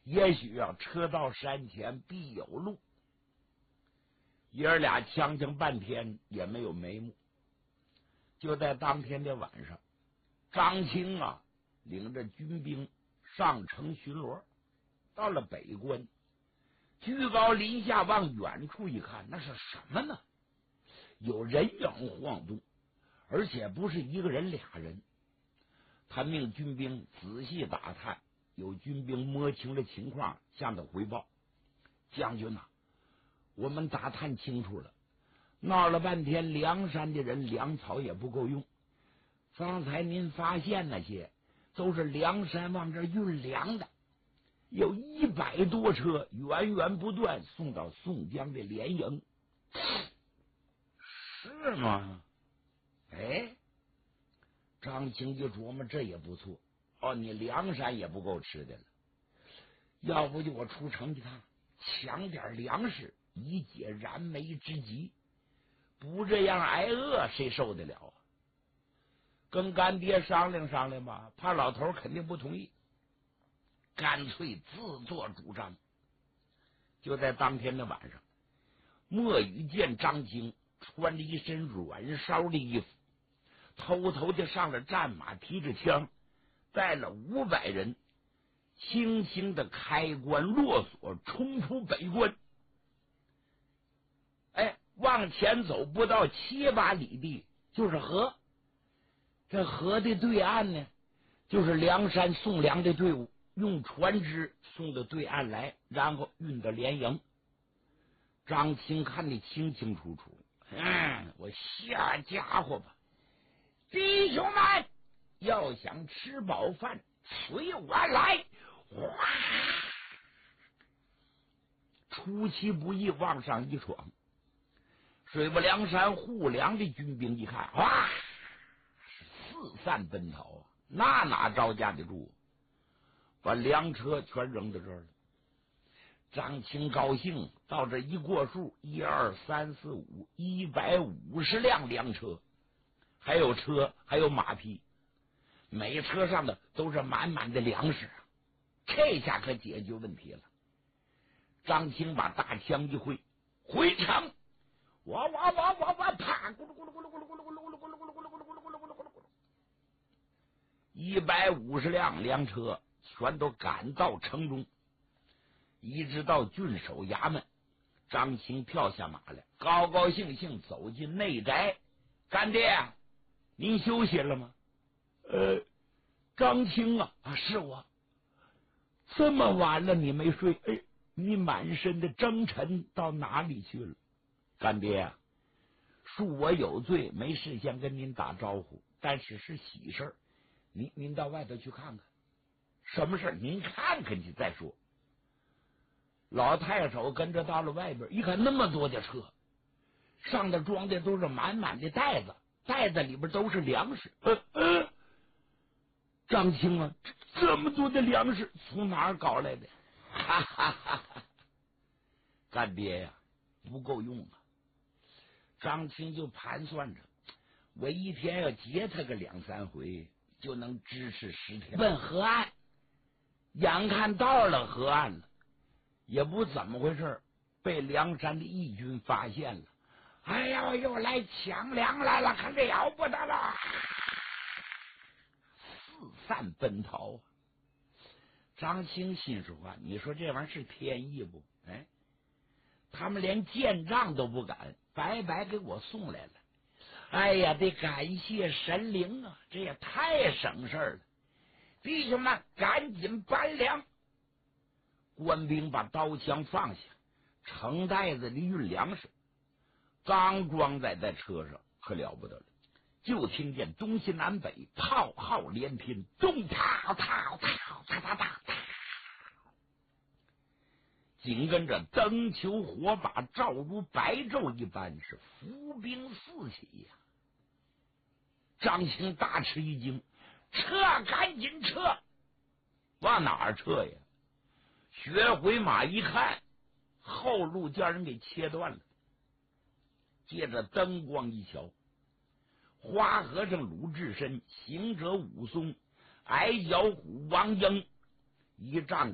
也许啊，车到山前必有路。爷儿俩将将半天也没有眉目。就在当天的晚上，张青啊领着军兵上城巡逻，到了北关，居高临下往远处一看，那是什么呢？有人影晃动，而且不是一个人俩人。他命军兵仔细打探，有军兵摸清了情况，向他回报：将军啊，我们打探清楚了，闹了半天梁山的人粮草也不够用，方才您发现那些都是梁山往这运粮的，有100多车源源不断送到宋江的连营。是吗？哎，张青就琢磨这也不错哦，你梁山也不够吃的了，要不就我出城一趟，抢点粮食以解燃眉之急，不这样挨饿谁受得了啊？跟干爹商量商量吧，怕老头肯定不同意，干脆自作主张。就在当天的晚上，莫雨见张青穿着一身软烧的衣服，偷偷的上了战马，提着枪，带了500人，轻轻的开关落锁，冲出北关。哎，往前走不到7、8里地就是河，这河的对岸呢，就是梁山送粮的队伍，用船只送到对岸来，然后运到连营。张青看得清清楚楚，我下家伙吧，弟兄们要想吃饱饭，随我来！哗，出其不意往上一闯，水泊梁山护粮的军兵一看，哗，是四散奔逃啊！那哪招架得住？把粮车全扔到这儿了。张青高兴，到这一过数，1、2、3、4、5，150辆粮车，还有车，还有马匹，每车上的都是满满的粮食，这下可解决问题了。张青把大枪一挥，回城，哇哇哇哇哇，啪，咕噜咕噜咕噜咕噜咕噜咕噜咕噜咕噜咕噜咕噜咕噜咕噜咕噜咕噜，150辆粮车全都赶到城中。一直到郡守衙门，张青跳下马来，高高兴兴走进内宅。干爹，您休息了吗？张青啊，是我。这么晚了你没睡？你满身的征尘到哪里去了？干爹啊，恕我有罪，没事先跟您打招呼，但是是喜事，您到外头去看看。什么事？您看看去再说。老太守跟着到了外边，一看那么多的车，上头装的都是满满的袋子，袋子里边都是粮食。张青啊，这么多的粮食从哪儿搞来的？哈哈哈哈！干爹呀，不够用啊！张青就盘算着，我一天要劫他个2、3回，就能支持10天。奔河岸，眼看到了河岸了。也不怎么回事，被梁山的义军发现了。哎呀，又来抢粮来了，可了不得了！四散奔逃。张青心说话，你说这玩意儿是天意不？他们连见仗都不敢，白白给我送来了。哎呀，得感谢神灵啊，这也太省事了。弟兄们，赶紧搬粮！官兵把刀枪放下，成袋子里运粮食，刚装载在车上，可了不得了，就听见东西南北炮号连篇，咚啪啪啪啪啪啪，紧跟着灯球火把照如白昼一般，是伏兵四起呀！张青大吃一惊，撤，赶紧撤！往哪儿撤呀？学回马一看，后路叫人给切断了。借着灯光一瞧，花和尚鲁智深、行者武松、矮脚虎王英一仗